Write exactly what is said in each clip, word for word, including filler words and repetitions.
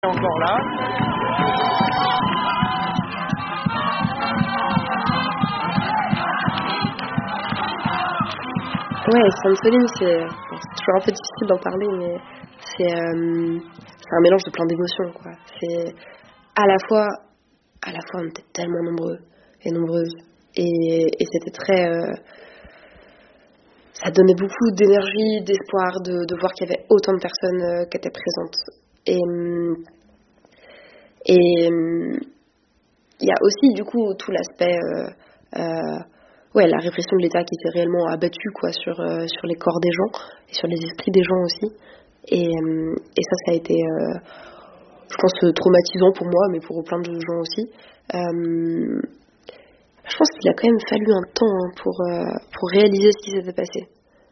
Encore là. Ouais, Sainte-Soline, c'est, bon, c'est toujours un peu difficile d'en parler, mais c'est, euh, c'est un mélange de plein d'émotions, quoi. C'est à la fois, à la fois, on était tellement nombreux et nombreuses, et, et c'était très, euh, ça donnait beaucoup d'énergie, d'espoir de, de voir qu'il y avait autant de personnes euh, qui étaient présentes. Et et il y a aussi du coup tout l'aspect euh, euh, ouais, la répression de l'État qui s'est réellement abattue quoi sur euh, sur les corps des gens et sur les esprits des gens aussi. Et euh, et ça ça a été euh, je pense traumatisant pour moi mais pour plein de gens aussi. Euh, je pense qu'il a quand même fallu un temps hein, pour euh, pour réaliser ce qui s'était passé.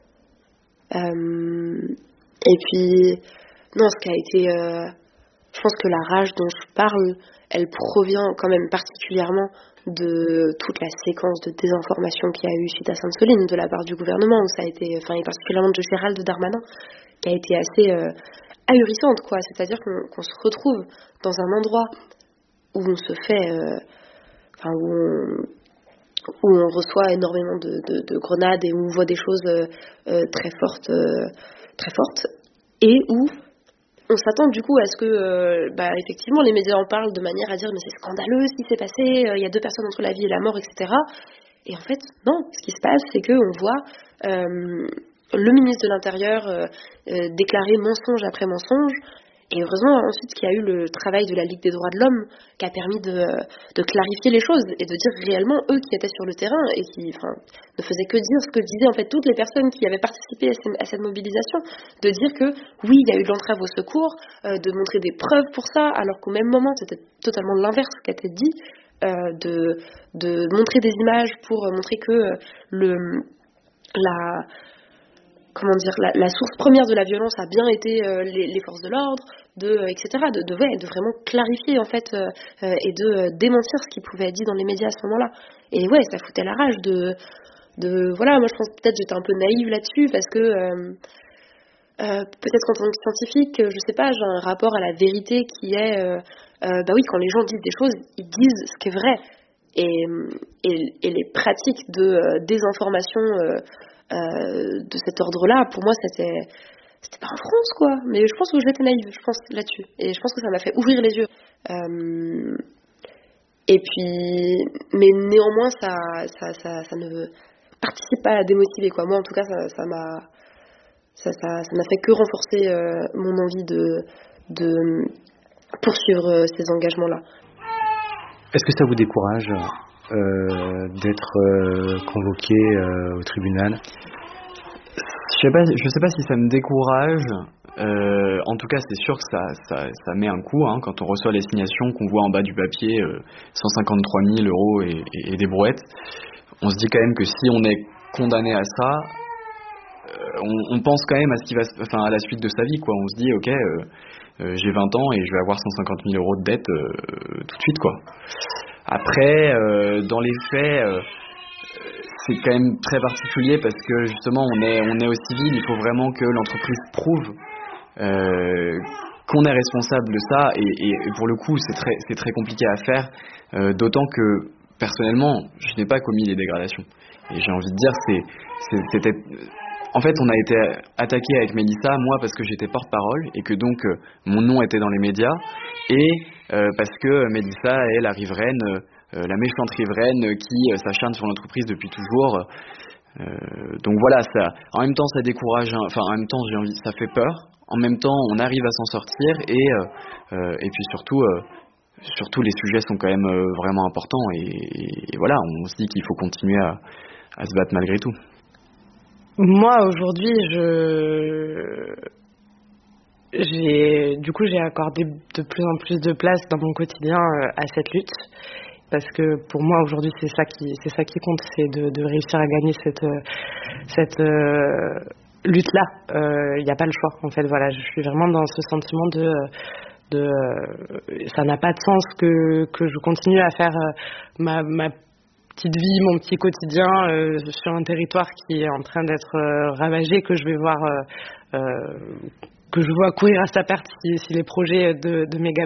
Euh, et puis non, ce qui a été euh, je pense que la rage dont je parle, elle provient quand même particulièrement de toute la séquence de désinformation qu'il y a eu suite à Sainte-Soline de la part du gouvernement, où ça a été, enfin, et particulièrement de Gérald Darmanin, qui a été assez euh, ahurissante, quoi. C'est-à-dire qu'on, qu'on se retrouve dans un endroit où on se fait, euh, enfin, où on, où on reçoit énormément de, de, de grenades et où on voit des choses euh, euh, très fortes, euh, très fortes, et où on s'attend du coup à ce que, euh, bah, effectivement, les médias en parlent de manière à dire mais c'est scandaleux ce qui s'est passé, il euh, y a deux personnes entre la vie et la mort, et cetera. Et en fait, non, ce qui se passe, c'est qu'on voit euh, le ministre de l'Intérieur euh, euh, déclarer mensonge après mensonge. Et heureusement, ensuite, qu'il y a eu le travail de la Ligue des droits de l'homme qui a permis de, de clarifier les choses et de dire réellement eux qui étaient sur le terrain et qui enfin, ne faisaient que dire ce que disaient en fait toutes les personnes qui avaient participé à, ces, à cette mobilisation, de dire que oui, il y a eu de l'entrave au secours, euh, de montrer des preuves pour ça, alors qu'au même moment, c'était totalement l'inverse qui a été dit, euh, de, de montrer des images pour montrer que euh, le, la... comment dire, la, la source première de la violence a bien été euh, les, les forces de l'ordre, de, euh, et cetera. De, de, ouais, de vraiment clarifier en fait euh, euh, et de euh, démentir ce qui pouvait être dit dans les médias à ce moment-là. Et ouais, ça foutait la rage de, de voilà, moi je pense peut-être j'étais un peu naïve là-dessus parce que euh, euh, peut-être qu'en tant que scientifique, je sais pas, j'ai un rapport à la vérité qui est, euh, euh, bah oui, quand les gens disent des choses, ils disent ce qui est vrai. Et, et, et les pratiques de euh, désinformation euh, euh, de cet ordre-là, pour moi, c'était, c'était pas en France, quoi. Mais je pense que j'étais naïve, je pense, là-dessus. Et je pense que ça m'a fait ouvrir les yeux. Euh, et puis, mais néanmoins, ça, ça, ça, ça ne participe pas à démotiver, quoi. Moi, en tout cas, ça, ça m'a, ça, ça, ça m'a fait que renforcer euh, mon envie de, de poursuivre ces engagements-là. Est-ce que ça vous décourage euh, d'être euh, convoqué euh, au tribunal ? Je sais pas, je sais pas si ça me décourage. Euh, en tout cas, c'est sûr que ça, ça, ça met un coup hein, quand on reçoit les signations, qu'on voit en bas du papier euh, cent cinquante-trois mille euros et, et, et des brouettes. On se dit quand même que si on est condamné à ça, euh, on, on pense quand même à ce qui va, enfin à la suite de sa vie, quoi. On se dit, ok. Euh, Euh, j'ai vingt ans et je vais avoir cent cinquante mille euros de dette euh, tout de suite quoi. Après euh, dans les faits euh, c'est quand même très particulier parce que justement on est on est au civil, il faut vraiment que l'entreprise prouve euh, qu'on est responsable de ça et, et, et pour le coup c'est très c'est très compliqué à faire euh, d'autant que personnellement je n'ai pas commis les dégradations et j'ai envie de dire c'est, c'est c'était en fait, on a été attaqué avec Mélissa, moi parce que j'étais porte-parole et que donc euh, mon nom était dans les médias et euh, parce que Mélissa est la riveraine, euh, la méchante riveraine qui euh, s'acharne sur l'entreprise depuis toujours. Euh, donc voilà, ça, en même temps ça décourage, enfin en même temps j'ai envie, ça fait peur. En même temps, on arrive à s'en sortir et euh, euh, et puis surtout, euh, surtout les sujets sont quand même euh, vraiment importants et, et, et voilà, on se dit qu'il faut continuer à, à se battre malgré tout. Moi, aujourd'hui, je, j'ai, du coup, j'ai accordé de plus en plus de place dans mon quotidien à cette lutte, parce que pour moi, aujourd'hui, c'est ça qui, c'est ça qui compte, c'est de, de réussir à gagner cette, cette euh, lutte-là. Il n'y a pas le choix, en fait. Voilà, je suis vraiment dans ce sentiment de, de, euh, ça n'a pas de sens que que je continue à faire euh, ma, ma petite vie, mon petit quotidien euh, sur un territoire qui est en train d'être euh, ravagé, que je vais voir, euh, euh, que je vois courir à sa perte si, si les projets de, de méga